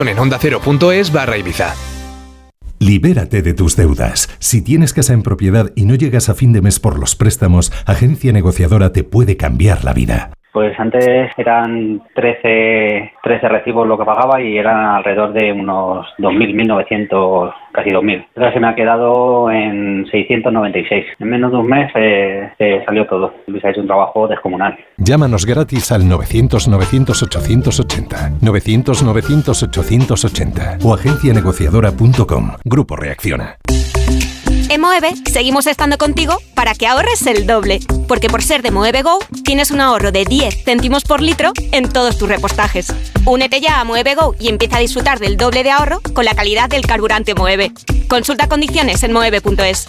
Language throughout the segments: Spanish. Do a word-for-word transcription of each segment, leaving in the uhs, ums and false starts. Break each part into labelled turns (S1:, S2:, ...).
S1: En ondacero.es barra Ibiza.
S2: Libérate de tus deudas. Si tienes casa en propiedad y no llegas a fin de mes por los préstamos, Agencia Negociadora te puede cambiar la vida.
S3: Pues antes eran trece, trece recibos lo que pagaba y eran alrededor de unos dos mil, mil novecientos, casi dos mil. Ahora se me ha quedado en seiscientos noventa y seis. En menos de un mes eh, se salió todo. Luis ha hecho un trabajo descomunal.
S2: Llámanos gratis al novecientos, novecientos, ochocientos ochenta, novecientos, novecientos, ochocientos ochenta o agencia negociadora punto com. Grupo Reacciona.
S4: En Moeve seguimos estando contigo para que ahorres el doble, porque por ser de Moeve Go tienes un ahorro de diez céntimos por litro en todos tus repostajes. Únete ya a Moeve Go y empieza a disfrutar del doble de ahorro con la calidad del carburante Moeve. Consulta condiciones en moeve punto es.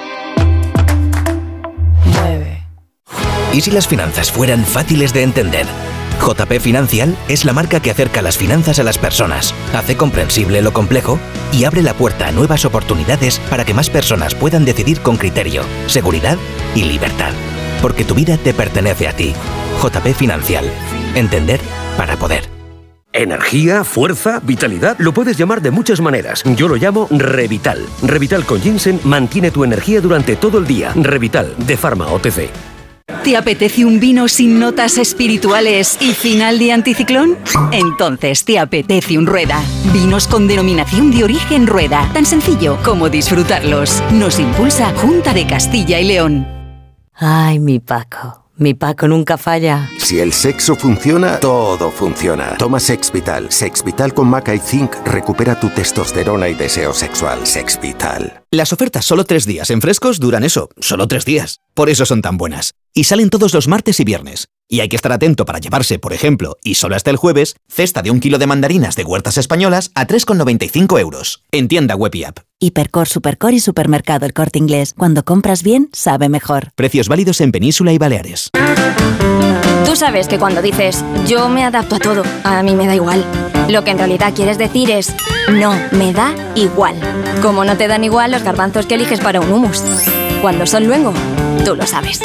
S5: Moeve. ¿Y si las finanzas fueran fáciles de entender? J P Financial es la marca que acerca las finanzas a las personas, hace comprensible lo complejo y abre la puerta a nuevas oportunidades para que más personas puedan decidir con criterio, seguridad y libertad. Porque tu vida te pertenece a ti. J P Financial. Entender para poder.
S6: Energía, fuerza, vitalidad, lo puedes llamar de muchas maneras. Yo lo llamo Revital. Revital con ginseng mantiene tu energía durante todo el día. Revital, de Pharma O T C.
S7: ¿Te apetece un vino sin notas espirituales y final de anticiclón? Entonces te apetece un Rueda. Vinos con denominación de origen Rueda. Tan sencillo como disfrutarlos. Nos impulsa Junta de Castilla y León.
S8: Ay, mi Paco. Mi Paco nunca falla.
S9: Si el sexo funciona, todo funciona. Toma Sexvital. Sexvital con maca y zinc recupera tu testosterona y deseo sexual. Sexvital.
S10: Las ofertas solo tres días en frescos duran eso, solo tres días. Por eso son tan buenas. Y salen todos los martes y viernes. Y hay que estar atento para llevarse, por ejemplo, y solo hasta el jueves, cesta de un kilo de mandarinas de huertas españolas a tres con noventa y cinco euros. En tienda web y app.
S8: Hipercor, Supercor y Supermercado El Corte Inglés. Cuando compras bien, sabe mejor.
S10: Precios válidos en Península y Baleares.
S11: Tú sabes que cuando dices yo me adapto a todo, a mí me da igual. Lo que en realidad quieres decir es no, me da igual. Como no te dan igual los garbanzos que eliges para un hummus. Cuando son luengo, tú lo sabes.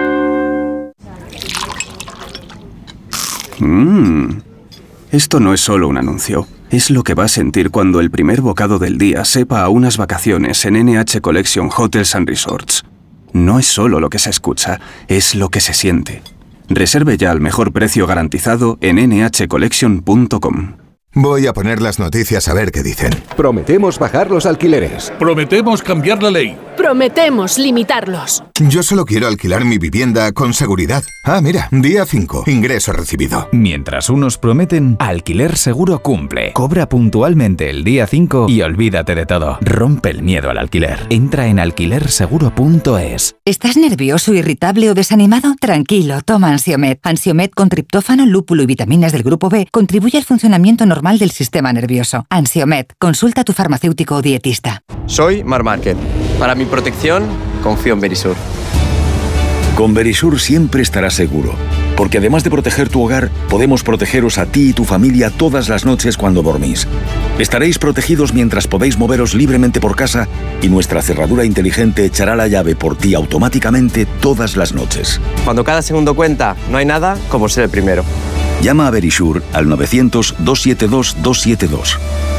S12: Mmm. Esto no es solo un anuncio. Es lo que va a sentir cuando el primer bocado del día sepa a unas vacaciones en N H Collection Hotels and Resorts. No es solo lo que se escucha, es lo que se siente. Reserve ya al mejor precio garantizado en ene hache collection punto com.
S13: Voy a poner las noticias a ver qué dicen.
S14: Prometemos bajar los alquileres.
S15: Prometemos cambiar la ley.
S16: Prometemos limitarlos.
S13: Yo solo quiero alquilar mi vivienda con seguridad. Ah, mira, día cinco, ingreso recibido.
S17: Mientras unos prometen, Alquiler Seguro cumple. Cobra puntualmente el día cinco y olvídate de todo. Rompe el miedo al alquiler. Entra en alquiler seguro punto es.
S18: ¿Estás nervioso, irritable o desanimado? Tranquilo, toma Ansiomed. Ansiomed con triptófano, lúpulo y vitaminas del grupo B contribuye al funcionamiento normal del sistema nervioso. Ansiomed. Consulta a tu farmacéutico o dietista.
S19: Soy Mar Márquez. Para mi protección, confío en Verisur.
S20: Con Verisur siempre estarás seguro, porque además de proteger tu hogar, podemos protegeros a ti y tu familia todas las noches cuando dormís. Estaréis protegidos mientras podéis moveros libremente por casa y nuestra cerradura inteligente echará la llave por ti automáticamente todas las noches.
S19: Cuando cada segundo cuenta, no hay nada como ser el primero.
S20: Llama a Verisur al novecientos, doscientos setenta y dos, doscientos setenta y dos.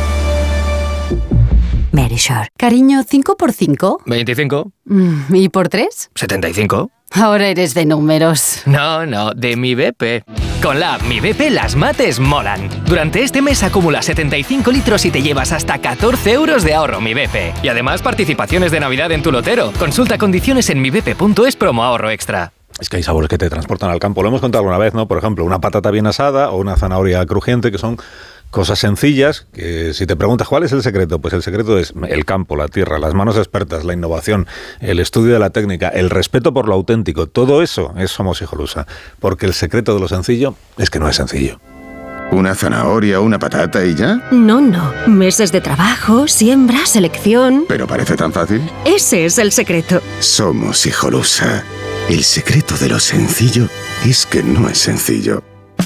S21: Verisur. Cariño, ¿cinco por cinco?
S22: veinticinco.
S21: Mm, ¿Y por tres?
S22: setenta y cinco.
S21: Ahora eres de números.
S22: No, no, de Mi B P. Con la app Mi B P las mates molan. Durante este mes acumula setenta y cinco litros y te llevas hasta catorce euros de ahorro Mi B P. Y además participaciones de Navidad en tu lotero. Consulta condiciones en mi b p punto es promo ahorro extra.
S23: Es que hay sabores que te transportan al campo. Lo hemos contado alguna vez, ¿no? Por ejemplo, una patata bien asada o una zanahoria crujiente, que son cosas sencillas, que si te preguntas cuál es el secreto, pues el secreto es el campo, la tierra, las manos expertas, la innovación, el estudio de la técnica, el respeto por lo auténtico. Todo eso es Somos Hijolusa, porque el secreto de lo sencillo es que no es sencillo.
S24: ¿Una zanahoria o una patata y ya?
S16: No, no. Meses de trabajo, siembra, selección...
S24: ¿Pero parece tan fácil?
S16: Ese es el secreto.
S24: Somos Hijolusa. El secreto de lo sencillo es que no es sencillo.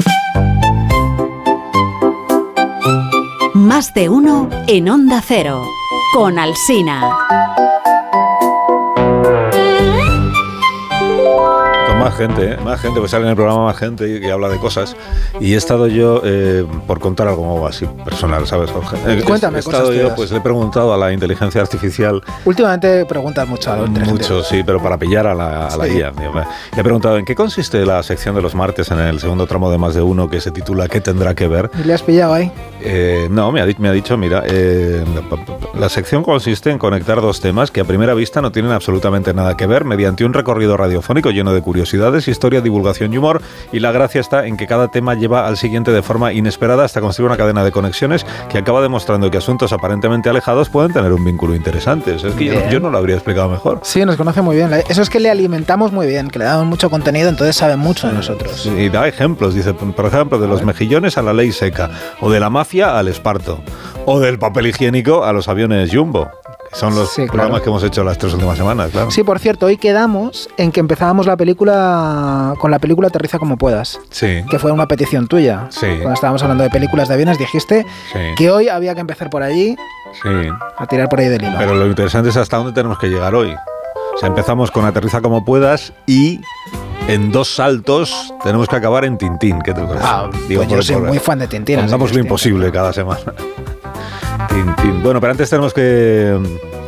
S25: Más de uno en Onda Cero, con Alsina.
S23: más gente, ¿eh? Más gente, pues sale en el programa más gente que habla de cosas. Y he estado yo, eh, por contar algo así personal, ¿sabes, Jorge? Eh,
S1: Cuéntame
S23: he estado
S1: cosas
S23: yo,
S1: tuyas.
S23: pues le he preguntado a la inteligencia artificial.
S1: Últimamente preguntas mucho a la inteligencia.
S23: Mucho, sí, pero para pillar a la, a la
S1: Sí.
S23: guía. Le he preguntado en qué consiste la sección de los martes en el segundo tramo de Más de Uno, que se titula ¿Qué tendrá que ver?
S1: ¿Y le has pillado ahí?
S23: Eh, no, me ha, di- me ha dicho, mira, eh, la sección consiste en conectar dos temas que a primera vista no tienen absolutamente nada que ver mediante un recorrido radiofónico lleno de curiosidades, historia, divulgación y humor, y la gracia está en que cada tema lleva al siguiente de forma inesperada hasta construir una cadena de conexiones que acaba demostrando que asuntos aparentemente alejados pueden tener un vínculo interesante. O sea, es que yo,
S1: Bien.
S23: yo no lo habría explicado mejor.
S1: Sí, nos conoce muy bien. Eso es que le alimentamos muy bien, que le damos mucho contenido, entonces sabe mucho de nosotros.
S23: Y da ejemplos, dice, por ejemplo, de los mejillones a la ley seca, o de la mafia al esparto, o del papel higiénico a los aviones Jumbo. Son los
S1: Sí,
S23: programas
S1: claro.
S23: que hemos hecho las tres últimas semanas, claro.
S1: Sí, por cierto, hoy quedamos en que empezábamos la película con la película Aterriza como puedas,
S23: Sí.
S1: que fue una petición tuya.
S23: Sí.
S1: Cuando estábamos hablando de películas de aviones dijiste
S23: Sí.
S1: que hoy había que empezar por allí
S23: Sí.
S1: a tirar por ahí del hilo.
S23: Pero lo interesante es hasta dónde tenemos que llegar hoy. O sea, empezamos con Aterriza como puedas y en dos saltos tenemos que acabar en Tintín. ¿Qué te parece?
S1: Ah,
S23: Digo,
S1: pues yo
S23: por-
S1: soy
S23: por-
S1: muy fan de Tintín. así
S23: Contamos
S1: que
S23: lo
S1: estoy-
S23: imposible cada semana. Tintín. Bueno, pero antes tenemos que,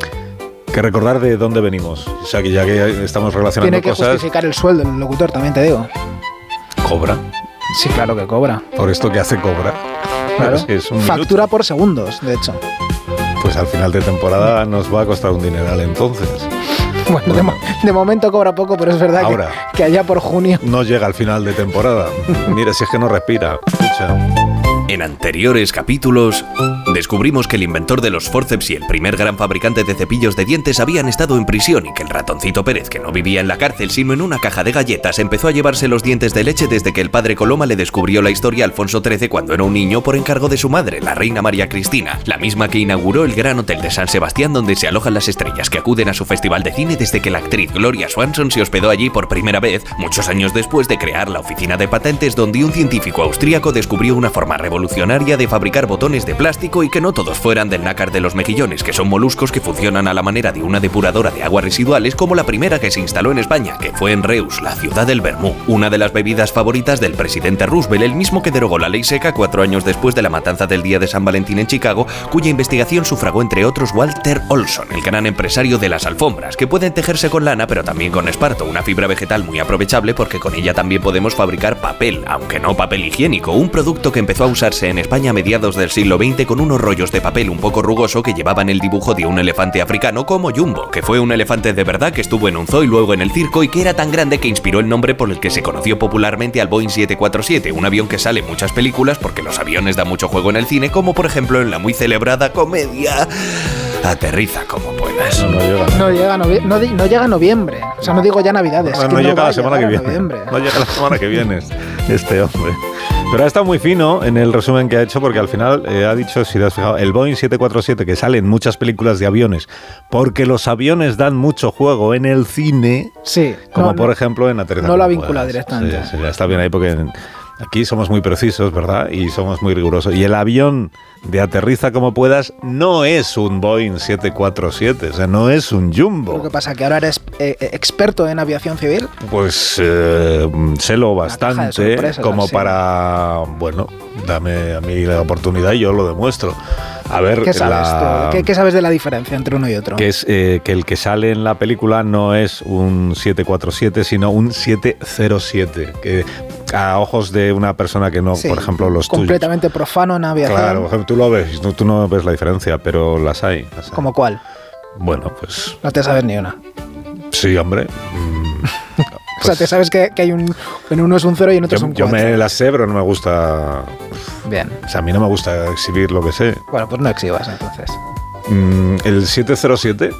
S23: que recordar de dónde venimos. O sea, que ya que estamos relacionando
S1: Tiene que
S23: cosas,
S1: justificar el sueldo el locutor, también te digo.
S23: cobra.
S1: Sí, claro que cobra.
S23: Por esto que hace cobra.
S1: Claro.
S23: Es que es un minuto.
S1: Factura por segundos, de hecho.
S23: Pues al final de temporada nos va a costar un dineral entonces.
S1: Bueno, de, mo- de momento cobra poco, pero es verdad que,
S23: Ahora.
S1: que allá por junio.
S23: No llega al final de temporada. Mira, si es que no respira. Escucha.
S2: En anteriores capítulos, descubrimos que el inventor de los forceps y el primer gran fabricante de cepillos de dientes habían estado en prisión y que el ratoncito Pérez, que no vivía en la cárcel sino en una caja de galletas, empezó a llevarse los dientes de leche desde que el padre Coloma le descubrió la historia a Alfonso trece cuando era un niño por encargo de su madre, la reina María Cristina, la misma que inauguró el Gran Hotel de San Sebastián donde se alojan las estrellas que acuden a su festival de cine desde que la actriz Gloria Swanson se hospedó allí por primera vez, muchos años después de crear la oficina de patentes donde un científico austríaco descubrió una forma revolucionaria de fabricar botones de plástico y que no todos fueran del nácar de los mejillones, que son moluscos que funcionan a la manera de una depuradora de aguas residuales como la primera que se instaló en España, que fue en Reus, la ciudad del vermú, una de las bebidas favoritas del presidente Roosevelt, el mismo que derogó la ley seca cuatro años después de la matanza del día de San Valentín en Chicago, cuya investigación sufragó entre otros Walter Olson, el gran empresario de las alfombras, que pueden tejerse con lana pero también con esparto, una fibra vegetal muy aprovechable porque con ella también podemos fabricar papel, aunque no papel higiénico, un producto que empezó a usarse en España a mediados del siglo veinte con unos rollos de papel un poco rugoso que llevaban el dibujo de un elefante africano como Jumbo, que fue un elefante de verdad que estuvo en un zoo y luego en el circo y que era tan grande que inspiró el nombre por el que se conoció popularmente al Boeing siete cuatro siete, un avión que sale en muchas películas porque los aviones dan mucho juego en el cine, como por ejemplo en la muy celebrada comedia Aterriza como puedas.
S23: No, no llega.
S1: No llega, a novie- no, di- no llega a noviembre. O sea, no digo ya Navidades.
S23: No,
S1: es que
S23: no llega
S1: va
S23: la
S1: a
S23: semana que
S1: llegar a
S23: viene.
S1: noviembre.
S23: No llega la semana que viene este hombre. Pero ha estado muy fino en el resumen que ha hecho porque al final eh, ha dicho, si te has fijado, el Boeing siete cuatro siete que sale en muchas películas de aviones porque los aviones dan mucho juego en el cine,
S1: Sí.
S23: como
S1: no,
S23: por
S1: no,
S23: ejemplo en Aterriza
S1: no lo ha
S23: como
S1: vinculado
S23: puedas.
S1: directamente.
S23: Sí, sí, está bien ahí porque en- aquí somos muy precisos, ¿verdad? Y somos muy rigurosos. Y el avión de Aterriza como puedas no es un Boeing siete cuatro siete, o sea, no es un Jumbo.
S1: Lo que pasa que ahora eres eh, eh, experto en aviación civil.
S23: Pues eh, sé lo
S1: caja de
S23: bastante
S1: sorpresas,
S23: como
S1: así.
S23: para, bueno, dame a mí la oportunidad y yo lo demuestro. A ver,
S1: ¿Qué sabes?
S23: la-
S1: tú? ¿Qué, qué sabes de la diferencia entre uno y otro?
S23: que es eh, que el que sale en la película no es un siete cuatro siete, sino un siete cero siete, que a ojos de una persona que no,
S1: Sí,
S23: por ejemplo, los tuyos.
S1: completamente profano en aviación.
S23: Claro, por ejemplo, tú lo ves, tú, tú no ves la diferencia, pero las hay. las hay.
S1: ¿Como cuál?
S23: Bueno, pues
S1: No te sabes ni una.
S23: sí, hombre. Mm,
S1: O sea, te sabes que, que hay un en uno es un cero y en otro es
S23: yo,
S1: un
S23: yo
S1: cuatro.
S23: me las sé, pero no me gusta.
S1: Bien.
S23: O sea, a mí no me gusta exhibir lo que sé.
S1: Bueno, pues no exhibas entonces.
S23: Mm, el siete cero siete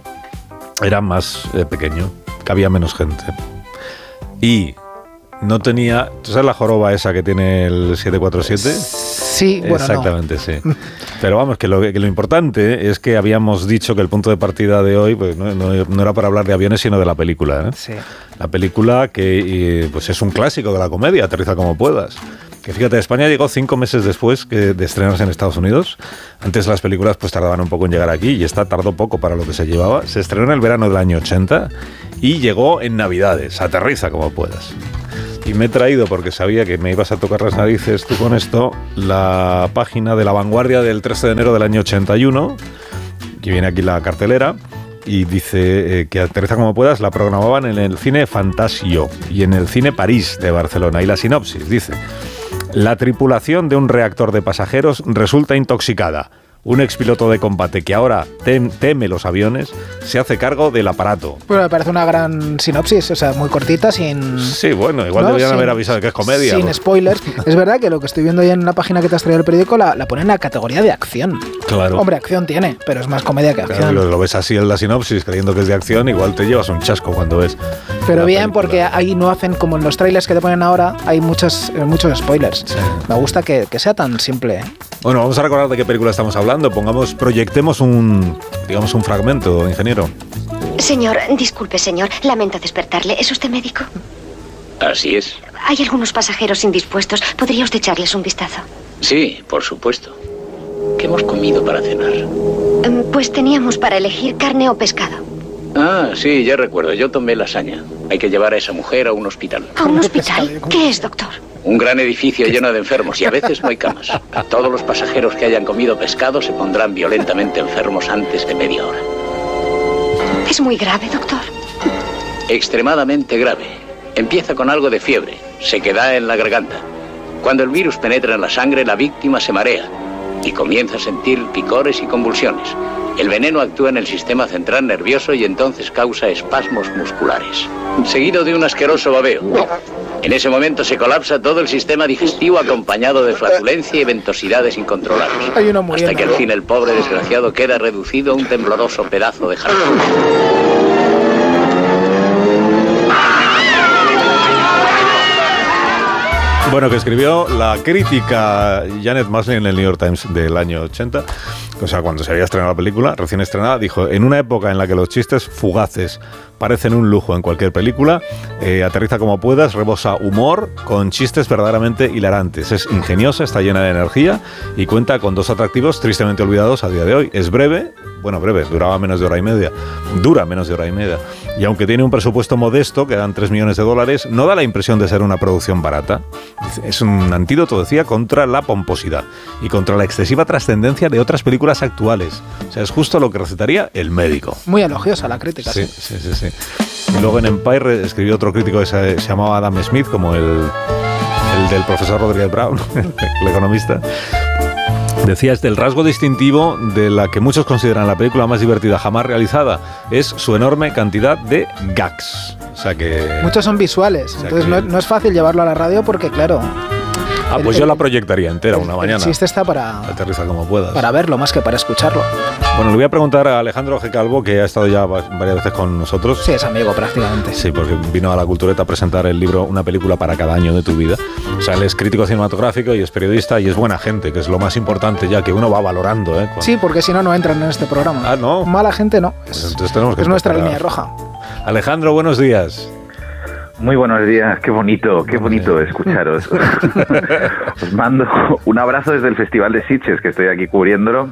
S23: era más eh, pequeño, cabía menos gente. Y no tenía. ¿Tú sabes la joroba esa que tiene el siete cuatro siete?
S1: Sí, bueno,
S23: Exactamente, sí. Pero vamos, que lo, que lo importante es que habíamos dicho que el punto de partida de hoy pues, no, no- no era para hablar de aviones, sino de la película. ¿eh?
S1: Sí.
S23: La película que eh, pues es un clásico de la comedia, Aterriza como puedas. Que fíjate, España llegó cinco meses después que de estrenarse en Estados Unidos. Antes las películas pues tardaban un poco en llegar aquí y esta tardó poco para lo que se llevaba. Se estrenó en el verano del año ochenta y llegó en Navidades. Aterriza como puedas. Y me he traído, porque sabía que me ibas a tocar las narices tú con esto, la página de La Vanguardia del trece de enero del año ochenta y uno, que viene aquí la cartelera, y dice eh, que Aterriza como puedas la programaban en el cine Fantasio y en el cine París de Barcelona. Y la sinopsis dice: la tripulación de un reactor de pasajeros resulta intoxicada. Un expiloto de combate que ahora tem, teme los aviones se hace cargo del aparato.
S1: Bueno, me parece una gran sinopsis, o sea, muy cortita, sin...
S23: Sí, bueno, igual
S1: ¿no?
S23: deberían
S1: sin,
S23: haber avisado de que es comedia.
S1: Sin
S23: pues.
S1: spoilers. Es verdad que lo que estoy viendo ya en una página que te has traído el periódico la, la pone en la categoría de acción.
S23: Claro.
S1: Hombre, acción tiene, pero es más comedia que acción.
S23: Claro, lo, lo ves así en la sinopsis creyendo que es de acción, igual te llevas un chasco cuando ves.
S1: Pero bien, película. Porque ahí no hacen como en los trailers que te ponen ahora, hay muchos, muchos spoilers. Sí. Me gusta que, que sea tan simple.
S23: Bueno, vamos a recordar de qué película estamos hablando. Pongamos, proyectemos un, digamos, un fragmento, ingeniero.
S3: Señor, disculpe, señor. Lamento despertarle. ¿Es usted médico?
S4: Así es.
S3: Hay algunos pasajeros indispuestos. ¿Podría usted echarles un vistazo?
S4: Sí, por supuesto. ¿Qué hemos comido para cenar?
S3: Pues teníamos para elegir carne o pescado.
S4: Ah, sí, ya recuerdo. Yo tomé lasaña. Hay que llevar a esa mujer a un hospital.
S3: ¿A un hospital? ¿Qué es, doctor?
S4: Un gran edificio lleno de enfermos y a veces no hay camas. Todos los pasajeros que hayan comido pescado se pondrán violentamente enfermos antes de media hora.
S3: ¿Es muy grave, doctor?
S4: Extremadamente grave. Empieza con algo de fiebre, sequedad en la garganta. Cuando el virus penetra en la sangre, la víctima se marea y comienza a sentir picores y convulsiones. El veneno actúa en el sistema central nervioso y entonces causa espasmos musculares, seguido de un asqueroso babeo. En ese momento se colapsa todo el sistema digestivo acompañado de flatulencia y ventosidades incontrolables, hasta que al fin el pobre desgraciado queda reducido a un tembloroso pedazo de jarrón.
S23: Bueno, que escribió la crítica Janet Maslany en el New York Times del año ochenta, o sea, cuando se había estrenado la película, recién estrenada, dijo: en una época en la que los chistes fugaces parecen un lujo en cualquier película, eh, Aterriza como puedas rebosa humor con chistes verdaderamente hilarantes. Es ingeniosa, está llena de energía y cuenta con dos atractivos tristemente olvidados a día de hoy. Es breve, bueno, breve, duraba menos de hora y media, dura menos de hora y media, y aunque tiene un presupuesto modesto, que dan tres millones de dólares, no da la impresión de ser una producción barata. Es un antídoto, decía, contra la pomposidad y contra la excesiva trascendencia de otras películas actuales. O sea, es justo lo que recetaría El Médico.
S1: Muy elogiosa la crítica.
S23: Sí, sí, sí, sí. Y luego en Empire escribió otro crítico que se, se llamaba Adam Smith, como el, el del profesor Rodríguez Brown, el economista. Decía: es del rasgo distintivo de la que muchos consideran la película más divertida jamás realizada, es su enorme cantidad de gags. O sea que...
S1: Muchos son visuales, o sea entonces que... no, no es fácil llevarlo a la radio porque, claro...
S23: Ah, pues el, yo la proyectaría entera una mañana.
S1: El chiste está para...
S23: Aterriza como puedas.
S1: Para verlo, más que para escucharlo.
S23: Bueno, le voy a preguntar a Alejandro G. Calvo, que ha estado ya varias veces con nosotros.
S1: Sí, es amigo prácticamente.
S23: Sí, porque vino a La Cultureta a presentar el libro Una película para cada año de tu vida. O sea, él es crítico cinematográfico y es periodista y es buena gente, que es lo más importante ya, que uno va valorando, ¿eh? Cuando...
S1: Sí, porque si no, no entran en este programa.
S23: Ah, ¿no?
S1: Mala gente no.
S23: Pues entonces tenemos que
S1: es nuestra
S23: esperar.
S1: Línea roja.
S23: Alejandro, buenos días.
S5: Muy buenos días, qué bonito, qué bonito escucharos. Os mando un abrazo desde el Festival de Sitges, que estoy aquí cubriéndolo,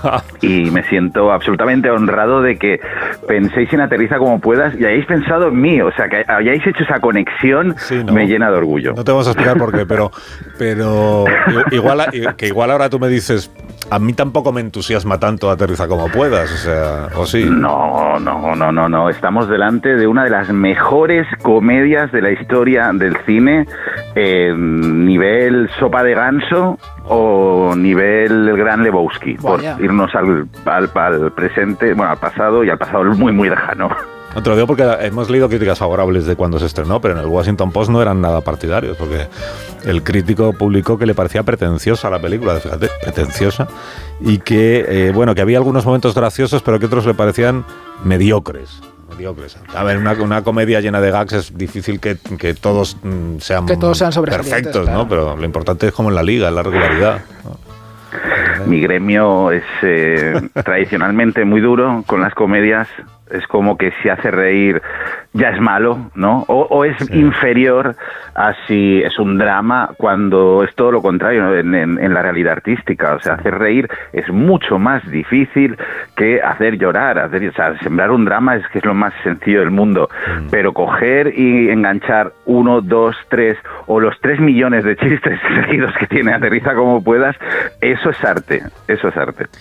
S5: y me siento absolutamente honrado de que penséis en Aterriza como puedas y hayáis pensado en mí, o sea, que hayáis hecho esa conexión, sí, ¿no? Me llena de orgullo.
S23: No te vamos a explicar por qué, pero, pero igual, que igual ahora tú me dices... A mí tampoco me entusiasma tanto Aterriza como puedas, o sea, ¿o sí?
S5: No, no, no, no, no. Estamos delante de una de las mejores comedias de la historia del cine, eh, nivel Sopa de Ganso o nivel El Gran Lebowski, Vaya. por irnos al, al, al presente, bueno, al pasado y al pasado muy, muy lejano.
S23: No te lo digo porque hemos leído críticas favorables de cuando se estrenó, pero en el Washington Post no eran nada partidarios, porque el crítico publicó que le parecía pretenciosa la película, fíjate, pretenciosa, y que, eh, bueno, que había algunos momentos graciosos, pero que otros le parecían mediocres. mediocres. A ver, una, una comedia llena de gags es difícil que, que todos mm, sean,
S1: que todos sean
S23: perfectos, claro. ¿no? Pero lo importante es como en la liga, en la regularidad, ¿no?
S5: Mi gremio es eh, tradicionalmente muy duro con las comedias. Es como que si hace reír ya es malo, ¿no? O, o es sí. inferior a si es un drama, cuando es todo lo contrario, ¿no? en, en, en la realidad artística. O sea, hacer reír es mucho más difícil que hacer llorar. Hacer, o sea, sembrar un drama es que es lo más sencillo del mundo. Mm. Pero coger y enganchar uno, dos, tres o los tres millones de chistes seguidos que tiene Aterriza como puedas, eso es arte. Eso es arte.